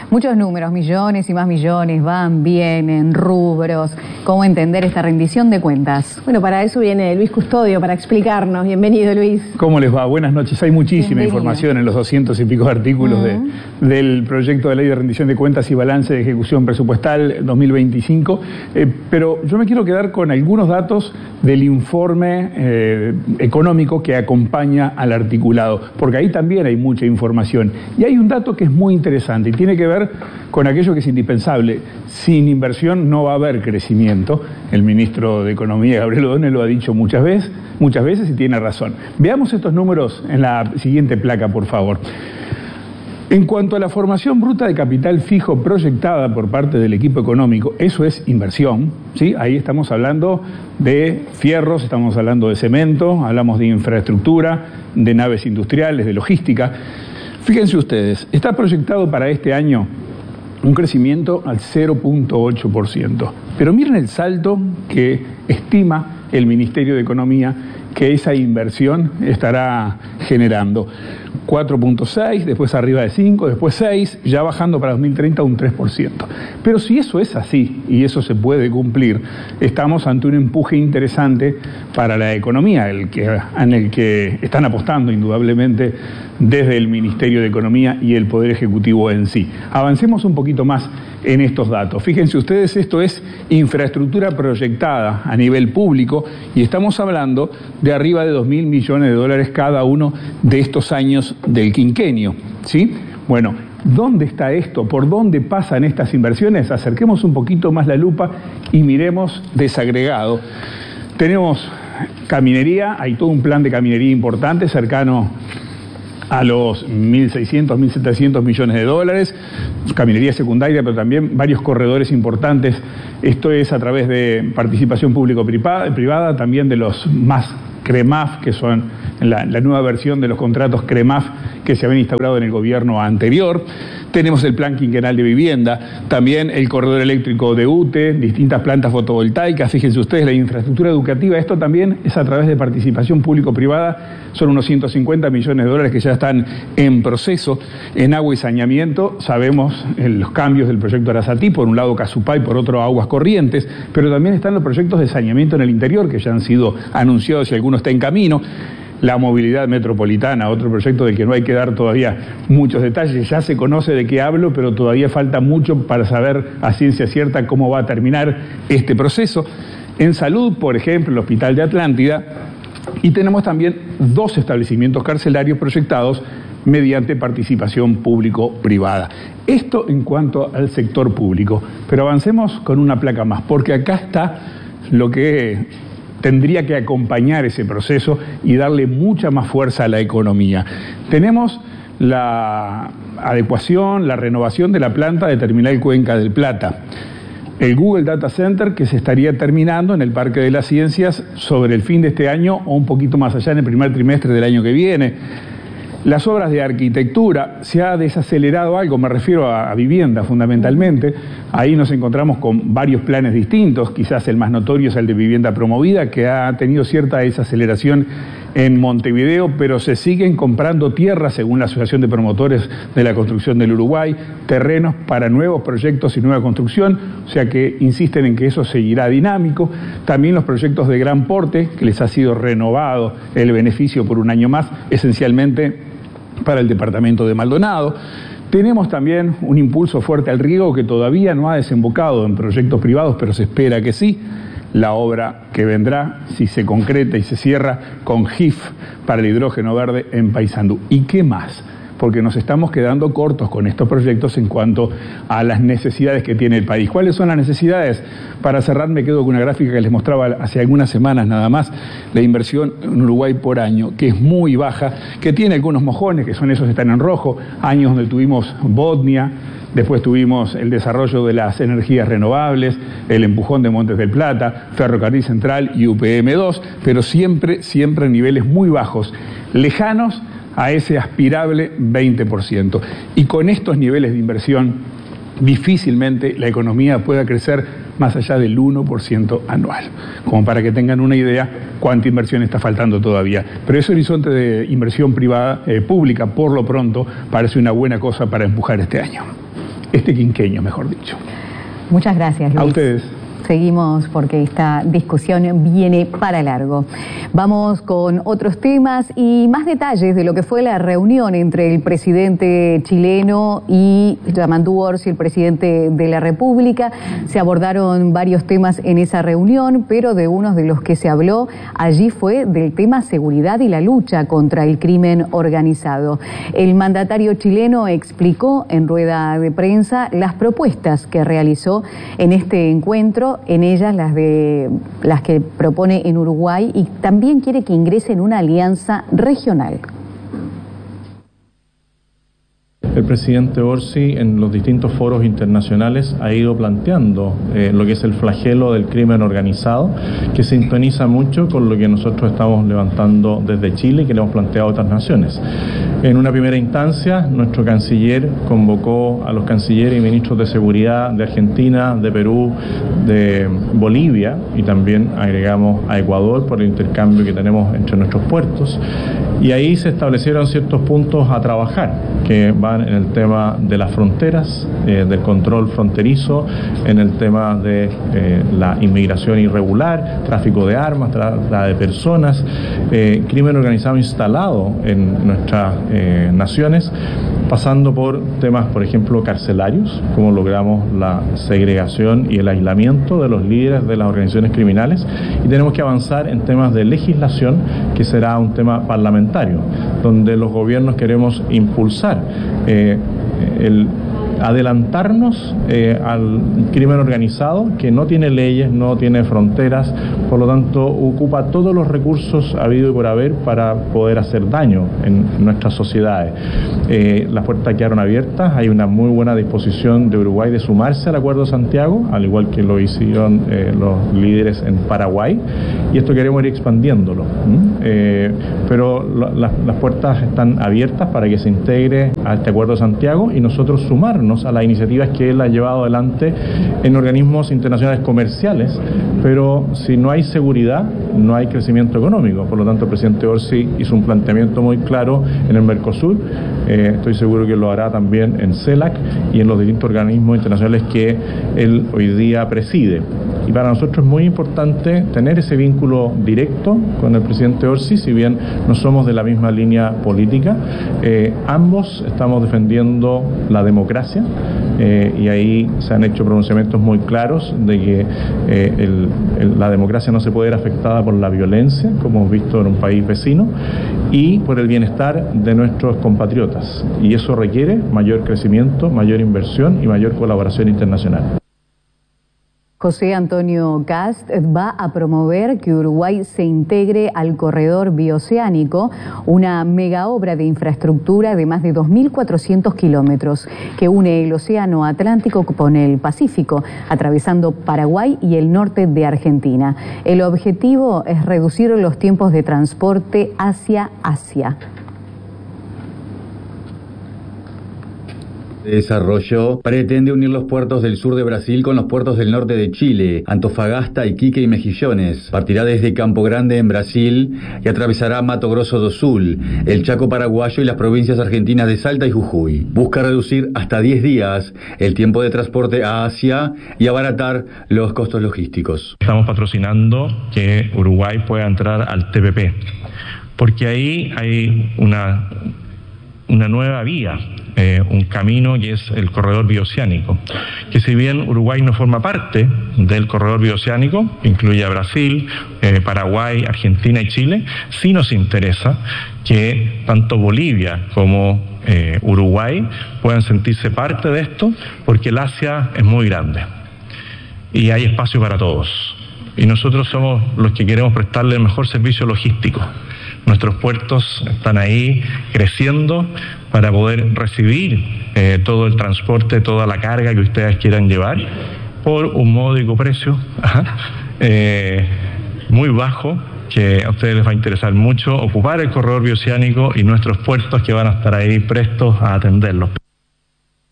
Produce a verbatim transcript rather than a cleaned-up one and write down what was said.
Muchos números, millones y más millones, van, vienen, rubros. ¿Cómo entender esta rendición de cuentas? Bueno, para eso viene Luis Custodio, para explicarnos. Bienvenido, Luis. ¿Cómo les va? Buenas noches. Hay muchísima Bienvenido. información en los doscientos y pico artículos uh-huh. de, del proyecto de ley de rendición de cuentas y balance de ejecución presupuestal dos mil veinticinco, eh, pero yo me quiero quedar con algunos datos del informe eh, económico que acompaña al articulado, porque ahí también hay mucha información. Y hay un dato que es muy interesante y tiene que ver con aquello que es indispensable. Sin inversión no va a haber crecimiento. El ministro de Economía, Gabriel Ordóñez, lo ha dicho muchas veces, muchas veces y tiene razón. Veamos estos números en la siguiente placa, por favor. En cuanto a la formación bruta de capital fijo proyectada por parte del equipo económico, eso es inversión, ¿sí? Ahí estamos hablando de fierros, estamos hablando de cemento, hablamos de infraestructura, de naves industriales, de logística. Fíjense ustedes, está proyectado para este año un crecimiento al cero punto ocho por ciento. Pero miren el salto que estima el Ministerio de Economía que esa inversión estará generando. cuatro punto seis, después arriba de cinco, después seis, ya bajando para dos mil treinta un tres por ciento. Pero si eso es así, y eso se puede cumplir, estamos ante un empuje interesante para la economía, el que, en el que están apostando indudablemente desde el Ministerio de Economía y el Poder Ejecutivo en sí. Avancemos un poquito más en estos datos. Fíjense ustedes, esto es infraestructura proyectada a nivel público y estamos hablando de arriba de dos mil millones de dólares cada uno de estos años del quinquenio, ¿sí? Bueno, ¿dónde está esto? ¿Por dónde pasan estas inversiones? Acerquemos un poquito más la lupa y miremos desagregado. Tenemos caminería, hay todo un plan de caminería importante, cercano a los mil seiscientos, mil setecientos millones de dólares, caminería secundaria, pero también varios corredores importantes. Esto es a través de participación público-privada, también de los más CREMAF, que son la, la nueva versión de los contratos CREMAF que se habían instaurado en el gobierno anterior. Tenemos el plan quinquenal de vivienda, también el corredor eléctrico de U T E, distintas plantas fotovoltaicas. Fíjense ustedes, la infraestructura educativa, esto también es a través de participación público-privada, son unos ciento cincuenta millones de dólares que ya están en proceso. En agua y saneamiento, sabemos los cambios del proyecto Arasatí, por un lado Casupay, por otro Aguas Corrientes, pero también están los proyectos de saneamiento en el interior que ya han sido anunciados y alguno está en camino. La movilidad metropolitana, otro proyecto del que no hay que dar todavía muchos detalles, ya se conoce de qué hablo, pero todavía falta mucho para saber a ciencia cierta cómo va a terminar este proceso. En salud, por ejemplo, el Hospital de Atlántida, y tenemos también dos establecimientos carcelarios proyectados mediante participación público-privada. Esto en cuanto al sector público, pero avancemos con una placa más, porque acá está lo que tendría que acompañar ese proceso y darle mucha más fuerza a la economía. Tenemos la adecuación, la renovación de la planta de Terminal Cuenca del Plata. El Google Data Center que se estaría terminando en el Parque de las Ciencias sobre el fin de este año o un poquito más allá en el primer trimestre del año que viene. Las obras de arquitectura, se ha desacelerado algo, me refiero a, a vivienda fundamentalmente. Ahí nos encontramos con varios planes distintos, quizás el más notorio es el de vivienda promovida, que ha tenido cierta desaceleración en Montevideo, pero se siguen comprando tierras, según la Asociación de Promotores de la Construcción del Uruguay, terrenos para nuevos proyectos y nueva construcción, o sea que insisten en que eso seguirá dinámico. También los proyectos de gran porte, que les ha sido renovado el beneficio por un año más, esencialmente para el departamento de Maldonado. Tenemos también un impulso fuerte al riego que todavía no ha desembocado en proyectos privados, pero se espera que sí. La obra que vendrá, si se concreta y se cierra, con G I F para el hidrógeno verde en Paysandú. ¿Y qué más? Porque nos estamos quedando cortos con estos proyectos en cuanto a las necesidades que tiene el país. ¿Cuáles son las necesidades? Para cerrar me quedo con una gráfica que les mostraba hace algunas semanas nada más, la inversión en Uruguay por año, que es muy baja, que tiene algunos mojones, que son esos que están en rojo, años donde tuvimos Botnia, después tuvimos el desarrollo de las energías renovables, el empujón de Montes del Plata, Ferrocarril Central y U P M dos, pero siempre, siempre en niveles muy bajos, lejanos a ese aspirable veinte por ciento. Y con estos niveles de inversión, difícilmente la economía pueda crecer más allá del uno por ciento anual. Como para que tengan una idea cuánta inversión está faltando todavía. Pero ese horizonte de inversión privada, eh, pública, por lo pronto, parece una buena cosa para empujar este año. este quinquenio, mejor dicho. Muchas gracias, Luis. A ustedes. Seguimos porque esta discusión viene para largo. Vamos con otros temas y más detalles de lo que fue la reunión entre el presidente chileno y Yamandu Orsi, el presidente de la República. Se abordaron varios temas en esa reunión, pero de uno de los que se habló allí fue del tema seguridad y la lucha contra el crimen organizado. El mandatario chileno explicó en rueda de prensa las propuestas que realizó en este encuentro, en ellas las de las que propone en Uruguay, y también quiere que ingrese en una alianza regional. El presidente Orsi en los distintos foros internacionales ha ido planteando eh, lo que es el flagelo del crimen organizado, que sintoniza mucho con lo que nosotros estamos levantando desde Chile y que le hemos planteado a otras naciones. En una primera instancia, nuestro canciller convocó a los cancilleres y ministros de seguridad de Argentina, de Perú, de Bolivia, y también agregamos a Ecuador por el intercambio que tenemos entre nuestros puertos, y ahí se establecieron ciertos puntos a trabajar que van en el tema de las fronteras, eh, del control fronterizo, en el tema de eh, la inmigración irregular, tráfico de armas, trata de personas, eh, crimen organizado instalado en nuestras eh, naciones, pasando por temas, por ejemplo, carcelarios, como logramos la segregación y el aislamiento de los líderes de las organizaciones criminales, y tenemos que avanzar en temas de legislación, que será un tema parlamentario, donde los gobiernos queremos impulsar eh, el adelantarnos eh, al crimen organizado, que no tiene leyes, no tiene fronteras, por lo tanto ocupa todos los recursos habido y por haber para poder hacer daño en nuestras sociedades. Eh, las puertas quedaron abiertas, hay una muy buena disposición de Uruguay de sumarse al Acuerdo de Santiago, al igual que lo hicieron eh, los líderes en Paraguay, y esto queremos ir expandiéndolo. ¿Mm? Eh, pero la, la, las puertas están abiertas para que se integre a este Acuerdo de Santiago y nosotros sumarnos a las iniciativas que él ha llevado adelante en organismos internacionales comerciales, pero si no hay seguridad, no hay crecimiento económico. Por lo tanto, el presidente Orsi hizo un planteamiento muy claro en el Mercosur, eh, estoy seguro que lo hará también en CELAC y en los distintos organismos internacionales que él hoy día preside. Y para nosotros es muy importante tener ese vínculo directo con el presidente Orsi, si bien no somos de la misma línea política. Eh, ambos estamos defendiendo la democracia, eh, y ahí se han hecho pronunciamientos muy claros de que eh, el, el, la democracia no se puede ver afectada por la violencia, como hemos visto en un país vecino, y por el bienestar de nuestros compatriotas. Y eso requiere mayor crecimiento, mayor inversión y mayor colaboración internacional. José Antonio Kast va a promover que Uruguay se integre al corredor bioceánico, una mega obra de infraestructura de más de dos mil cuatrocientos kilómetros que une el Océano Atlántico con el Pacífico, atravesando Paraguay y el norte de Argentina. El objetivo es reducir los tiempos de transporte hacia Asia. Desarrollo pretende unir los puertos del sur de Brasil con los puertos del norte de Chile, Antofagasta, Iquique y Mejillones. Partirá desde Campo Grande en Brasil y atravesará Mato Grosso do Sul, el Chaco paraguayo y las provincias argentinas de Salta y Jujuy. Busca reducir hasta diez días el tiempo de transporte a Asia y abaratar los costos logísticos. Estamos patrocinando que Uruguay pueda entrar al T P P, porque ahí hay una, una nueva vía. Eh, un camino que es el corredor bioceánico, que si bien Uruguay no forma parte del corredor bioceánico, que incluye a Brasil, eh, Paraguay, Argentina y Chile, sí nos interesa que tanto Bolivia como eh, Uruguay puedan sentirse parte de esto, porque el Asia es muy grande y hay espacio para todos, y nosotros somos los que queremos prestarle el mejor servicio logístico. Nuestros puertos están ahí creciendo para poder recibir eh, todo el transporte, toda la carga que ustedes quieran llevar por un módico precio, ajá, eh, muy bajo, que a ustedes les va a interesar mucho ocupar el corredor bioceánico y nuestros puertos que van a estar ahí prestos a atenderlos.